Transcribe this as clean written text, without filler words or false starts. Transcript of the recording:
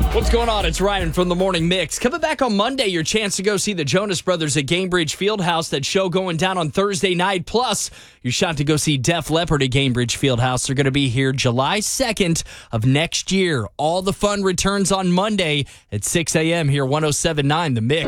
What's going on? It's Ryan from the Morning Mix. Coming back on Monday, your chance to go see the Jonas Brothers at Gainbridge Fieldhouse. That show going down on Thursday night. Plus, your shot to go see Def Leppard at Gainbridge Fieldhouse. They're going to be here July 2nd of next year. All the fun returns on Monday at 6 a.m. here, 107.9 The Mix.